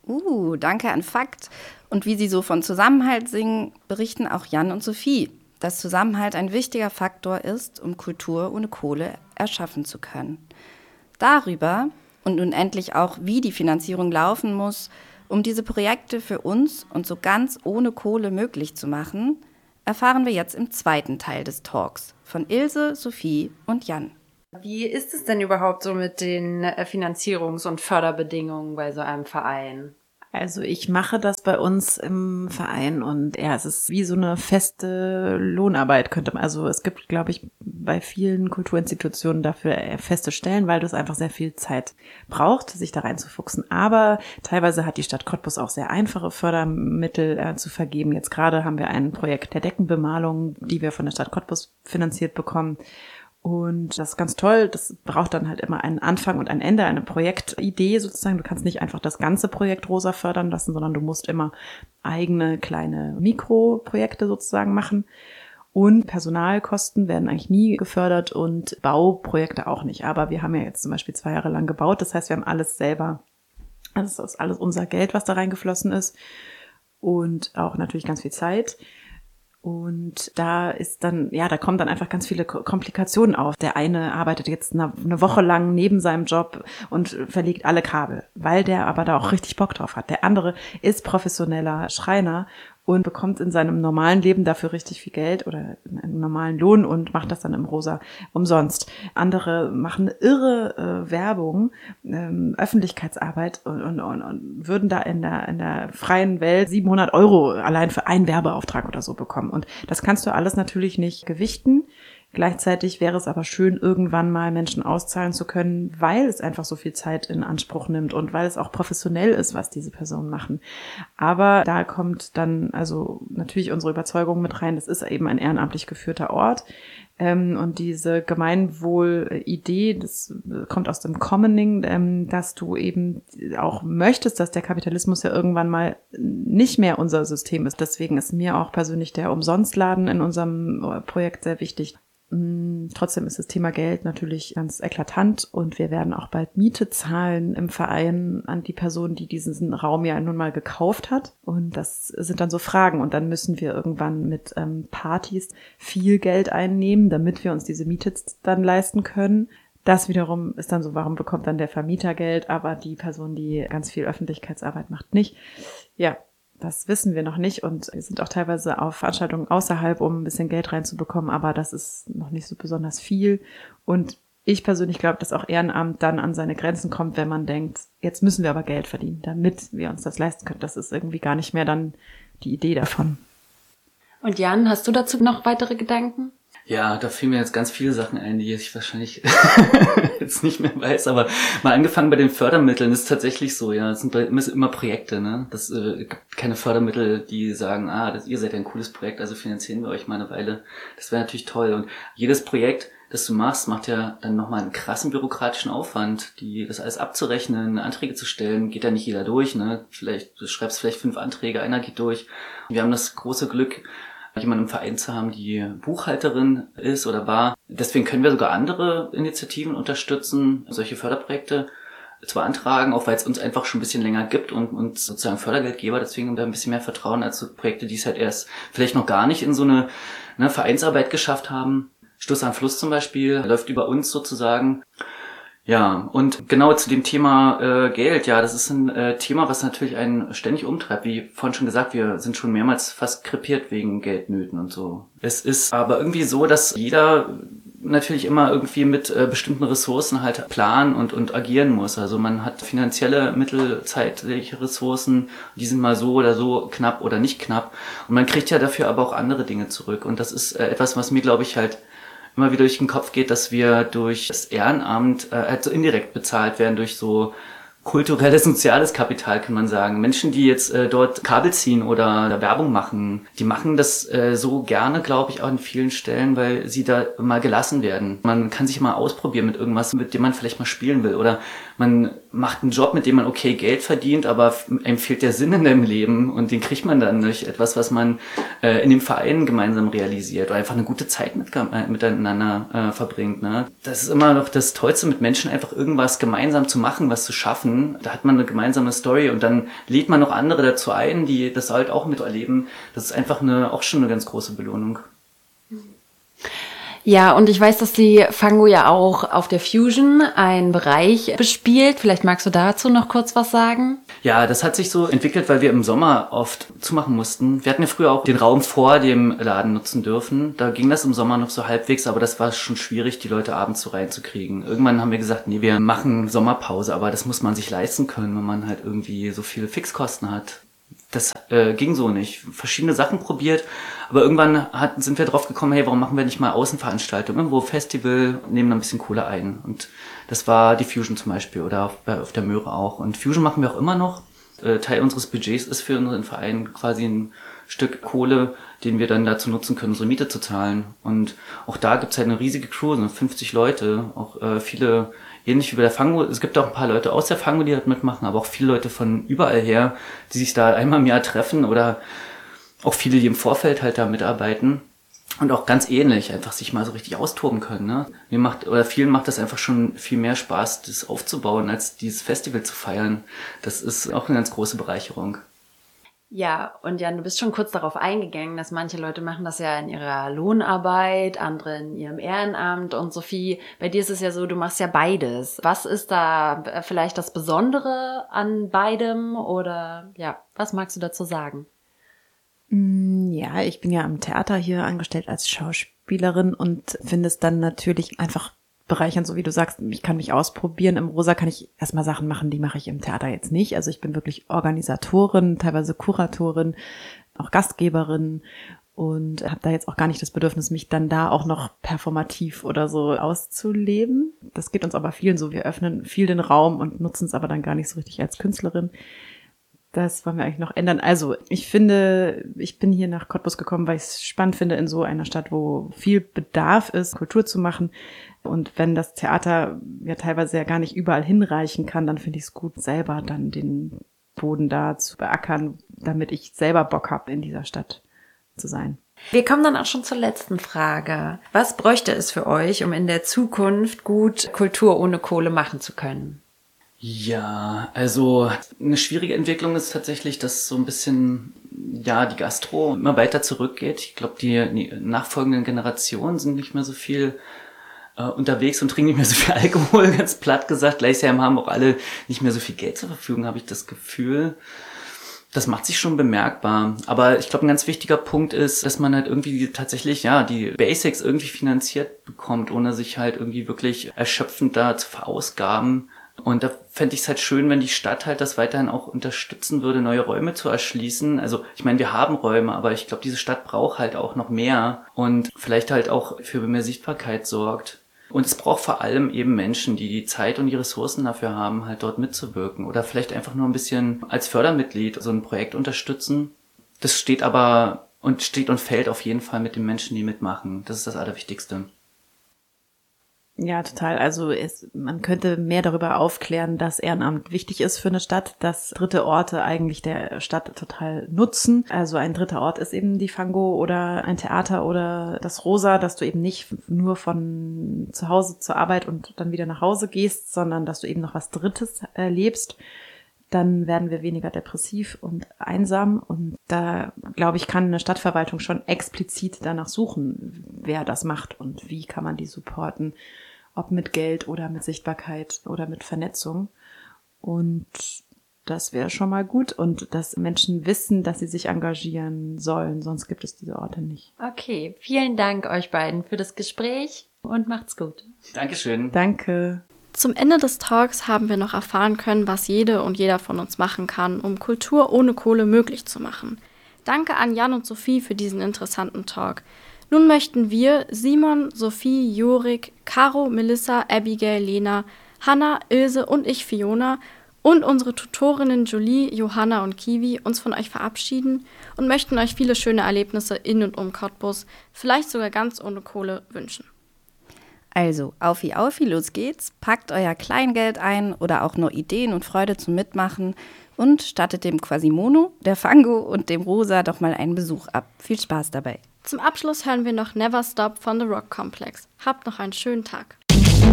Danke an Fakt. Und wie sie so von Zusammenhalt singen, berichten auch Jan und Sophie, dass Zusammenhalt ein wichtiger Faktor ist, um Kultur ohne Kohle erschaffen zu können. Darüber und nun endlich auch, wie die Finanzierung laufen muss, um diese Projekte für uns und so ganz ohne Kohle möglich zu machen, erfahren wir jetzt im zweiten Teil des Talks von Ilse, Sophie und Jan. Wie ist es denn überhaupt so mit den Finanzierungs- und Förderbedingungen bei so einem Verein? Also ich mache das bei uns im Verein und ja, es ist wie so eine feste Lohnarbeit könnte man. Also es gibt, glaube ich, bei vielen Kulturinstitutionen dafür feste Stellen, weil das einfach sehr viel Zeit braucht, sich da reinzufuchsen. Aber teilweise hat die Stadt Cottbus auch sehr einfache Fördermittel zu vergeben. Jetzt gerade haben wir ein Projekt der Deckenbemalung, die wir von der Stadt Cottbus finanziert bekommen. Und das ist ganz toll. Das braucht dann halt immer einen Anfang und ein Ende, eine Projektidee sozusagen. Du kannst nicht einfach das ganze Projekt rosa fördern lassen, sondern du musst immer eigene kleine Mikroprojekte sozusagen machen. Und Personalkosten werden eigentlich nie gefördert und Bauprojekte auch nicht. Aber wir haben ja jetzt zum Beispiel 2 Jahre lang gebaut. Das heißt, wir haben alles selber, das ist alles unser Geld, was da reingeflossen ist. Und auch natürlich ganz viel Zeit. Und da ist dann, ja, da kommen dann einfach ganz viele Komplikationen auf. Der eine arbeitet jetzt eine Woche lang neben seinem Job und verlegt alle Kabel, weil der aber da auch richtig Bock drauf hat. Der andere ist professioneller Schreiner und bekommt in seinem normalen Leben dafür richtig viel Geld oder einen normalen Lohn und macht das dann im Rosa umsonst. Andere machen irre Werbung, Öffentlichkeitsarbeit und würden da in der freien Welt 700 € allein für einen Werbeauftrag oder so bekommen. Und das kannst du alles natürlich nicht gewichten. Gleichzeitig wäre es aber schön, irgendwann mal Menschen auszahlen zu können, weil es einfach so viel Zeit in Anspruch nimmt und weil es auch professionell ist, was diese Personen machen. Aber da kommt dann also natürlich unsere Überzeugung mit rein, das ist eben ein ehrenamtlich geführter Ort. Und diese Gemeinwohl-Idee, das kommt aus dem Commoning, dass du eben auch möchtest, dass der Kapitalismus ja irgendwann mal nicht mehr unser System ist. Deswegen ist mir auch persönlich der Umsonstladen in unserem Projekt sehr wichtig. Trotzdem ist das Thema Geld natürlich ganz eklatant und wir werden auch bald Miete zahlen im Verein an die Person, die diesen Raum ja nun mal gekauft hat. Und das sind dann so Fragen. Und dann müssen wir irgendwann mit Partys viel Geld einnehmen, damit wir uns diese Miete dann leisten können. Das wiederum ist dann so, warum bekommt dann der Vermieter Geld, aber die Person, die ganz viel Öffentlichkeitsarbeit macht, nicht. Ja. Das wissen wir noch nicht und wir sind auch teilweise auf Veranstaltungen außerhalb, um ein bisschen Geld reinzubekommen, aber das ist noch nicht so besonders viel. Und ich persönlich glaube, dass auch Ehrenamt dann an seine Grenzen kommt, wenn man denkt, jetzt müssen wir aber Geld verdienen, damit wir uns das leisten können. Das ist irgendwie gar nicht mehr dann die Idee davon. Und Jan, hast du dazu noch weitere Gedanken? Ja, da fielen mir jetzt ganz viele Sachen ein, die ich wahrscheinlich jetzt nicht mehr weiß, aber mal angefangen bei den Fördermitteln, ist tatsächlich so, ja, es sind immer Projekte, ne, das gibt keine Fördermittel, die sagen, ihr seid ja ein cooles Projekt, also finanzieren wir euch mal eine Weile, das wäre natürlich toll und jedes Projekt, das du machst, macht ja dann nochmal einen krassen bürokratischen Aufwand, das alles abzurechnen, Anträge zu stellen, geht ja nicht jeder durch, ne, du schreibst vielleicht 5 Anträge, einer geht durch, wir haben das große Glück, jemanden im Verein zu haben, die Buchhalterin ist oder war. Deswegen können wir sogar andere Initiativen unterstützen, solche Förderprojekte zu beantragen, auch weil es uns einfach schon ein bisschen länger gibt und uns sozusagen Fördergeldgeber, deswegen haben wir ein bisschen mehr Vertrauen als so Projekte, die es halt erst vielleicht noch gar nicht in so eine Vereinsarbeit geschafft haben. Stoß am Fluss zum Beispiel läuft über uns sozusagen. Ja, und genau zu dem Thema Geld, ja, das ist ein Thema, was natürlich einen ständig umtreibt. Wie vorhin schon gesagt, wir sind schon mehrmals fast krepiert wegen Geldnöten und so. Es ist aber irgendwie so, dass jeder natürlich immer irgendwie mit bestimmten Ressourcen halt planen und agieren muss. Also man hat finanzielle Mittel, zeitliche Ressourcen, die sind mal so oder so knapp oder nicht knapp. Und man kriegt ja dafür aber auch andere Dinge zurück. Und das ist etwas, was mir, glaube ich, halt immer wieder durch den Kopf geht, dass wir durch das Ehrenamt halt so indirekt bezahlt werden, durch so kulturelles, soziales Kapital, kann man sagen. Menschen, die jetzt dort Kabel ziehen oder Werbung machen, die machen das so gerne, glaube ich, auch an vielen Stellen, weil sie da mal gelassen werden. Man kann sich mal ausprobieren mit irgendwas, mit dem man vielleicht mal spielen will. Oder man macht einen Job, mit dem man okay Geld verdient, aber einem fehlt der Sinn in dem Leben und den kriegt man dann durch etwas, was man in dem Verein gemeinsam realisiert oder einfach eine gute Zeit miteinander verbringt. Ne? Das ist immer noch das Tollste, mit Menschen einfach irgendwas gemeinsam zu machen, was zu schaffen. Da hat man eine gemeinsame Story und dann lädt man noch andere dazu ein, die das halt auch miterleben. Das ist einfach auch schon eine ganz große Belohnung. Ja, und ich weiß, dass die Fango ja auch auf der Fusion einen Bereich bespielt. Vielleicht magst du dazu noch kurz was sagen? Ja, das hat sich so entwickelt, weil wir im Sommer oft zumachen mussten. Wir hatten ja früher auch den Raum vor dem Laden nutzen dürfen. Da ging das im Sommer noch so halbwegs, aber das war schon schwierig, die Leute abends so reinzukriegen. Irgendwann haben wir gesagt, nee, wir machen Sommerpause, aber das muss man sich leisten können, wenn man halt irgendwie so viele Fixkosten hat. Das ging so nicht. Verschiedene Sachen probiert, aber irgendwann sind wir drauf gekommen, hey, warum machen wir nicht mal Außenveranstaltungen, irgendwo Festival, nehmen da ein bisschen Kohle ein. Und das war die Fusion zum Beispiel oder auf der Möhre auch. Und Fusion machen wir auch immer noch. Teil unseres Budgets ist für unseren Verein quasi ein Stück Kohle, den wir dann dazu nutzen können, unsere Miete zu zahlen. Und auch da gibt's halt eine riesige Crew, so 50 Leute, auch viele, ähnlich wie bei der Fango. Es gibt auch ein paar Leute aus der Fango, die halt mitmachen, aber auch viele Leute von überall her, die sich da einmal im Jahr treffen oder auch viele, die im Vorfeld halt da mitarbeiten. Und auch ganz ähnlich, einfach sich mal so richtig austoben können. Ne? Vielen macht das einfach schon viel mehr Spaß, das aufzubauen, als dieses Festival zu feiern. Das ist auch eine ganz große Bereicherung. Ja, und Jan, du bist schon kurz darauf eingegangen, dass manche Leute machen das ja in ihrer Lohnarbeit, andere in ihrem Ehrenamt. Und Sophie, bei dir ist es ja so, du machst ja beides. Was ist da vielleicht das Besondere an beidem? Oder ja, was magst du dazu sagen? Ja, ich bin ja am Theater hier angestellt als Schauspielerin und finde es dann natürlich einfach bereichernd, so wie du sagst, ich kann mich ausprobieren. Im Rosa kann ich erstmal Sachen machen, die mache ich im Theater jetzt nicht. Also ich bin wirklich Organisatorin, teilweise Kuratorin, auch Gastgeberin und habe da jetzt auch gar nicht das Bedürfnis, mich dann da auch noch performativ oder so auszuleben. Das geht uns aber vielen so. Wir öffnen viel den Raum und nutzen es aber dann gar nicht so richtig als Künstlerin. Das wollen wir eigentlich noch ändern. Also ich finde, ich bin hier nach Cottbus gekommen, weil ich es spannend finde, in so einer Stadt, wo viel Bedarf ist, Kultur zu machen. Und wenn das Theater ja teilweise ja gar nicht überall hinreichen kann, dann finde ich es gut, selber dann den Boden da zu beackern, damit ich selber Bock habe, in dieser Stadt zu sein. Wir kommen dann auch schon zur letzten Frage. Was bräuchte es für euch, um in der Zukunft gut Kultur ohne Kohle machen zu können? Ja, also eine schwierige Entwicklung ist tatsächlich, dass so ein bisschen, ja, die Gastro immer weiter zurückgeht. Ich glaube, die nachfolgenden Generationen sind nicht mehr so viel unterwegs und trinken nicht mehr so viel Alkohol, ganz platt gesagt. Gleichzeitig haben auch alle nicht mehr so viel Geld zur Verfügung, habe ich das Gefühl. Das macht sich schon bemerkbar. Aber ich glaube, ein ganz wichtiger Punkt ist, dass man halt irgendwie tatsächlich, ja, die Basics irgendwie finanziert bekommt, ohne sich halt irgendwie wirklich erschöpfend da zu verausgaben. Und da fände ich es halt schön, wenn die Stadt halt das weiterhin auch unterstützen würde, neue Räume zu erschließen. Also ich meine, wir haben Räume, aber ich glaube, diese Stadt braucht halt auch noch mehr und vielleicht halt auch für mehr Sichtbarkeit sorgt. Und es braucht vor allem eben Menschen, die die Zeit und die Ressourcen dafür haben, halt dort mitzuwirken. Oder vielleicht einfach nur ein bisschen als Fördermitglied so ein Projekt unterstützen. Das steht und fällt auf jeden Fall mit den Menschen, die mitmachen. Das ist das Allerwichtigste. Ja, total. Also man könnte mehr darüber aufklären, dass Ehrenamt wichtig ist für eine Stadt, dass dritte Orte eigentlich der Stadt total nutzen. Also ein dritter Ort ist eben die Fango oder ein Theater oder das Rosa, dass du eben nicht nur von zu Hause zur Arbeit und dann wieder nach Hause gehst, sondern dass du eben noch was Drittes erlebst. Dann werden wir weniger depressiv und einsam. Und da, glaube ich, kann eine Stadtverwaltung schon explizit danach suchen, wer das macht und wie kann man die supporten, ob mit Geld oder mit Sichtbarkeit oder mit Vernetzung. Und das wäre schon mal gut. Und dass Menschen wissen, dass sie sich engagieren sollen, sonst gibt es diese Orte nicht. Okay, vielen Dank euch beiden für das Gespräch und macht's gut. Dankeschön. Danke. Zum Ende des Talks haben wir noch erfahren können, was jede und jeder von uns machen kann, um Kultur ohne Kohle möglich zu machen. Danke an Jan und Sophie für diesen interessanten Talk. Nun möchten wir Simon, Sophie, Jorik, Caro, Melissa, Abigail, Lena, Hanna, Ilse und ich, Fiona, und unsere Tutorinnen Julie, Johanna und Kiwi uns von euch verabschieden und möchten euch viele schöne Erlebnisse in und um Cottbus, vielleicht sogar ganz ohne Kohle, wünschen. Also, aufi, los geht's, packt euer Kleingeld ein oder auch nur Ideen und Freude zum Mitmachen und stattet dem Quasimodo, der Fango und dem Rosa doch mal einen Besuch ab. Viel Spaß dabei. Zum Abschluss hören wir noch Never Stop von The Rock Complex. Habt noch einen schönen Tag.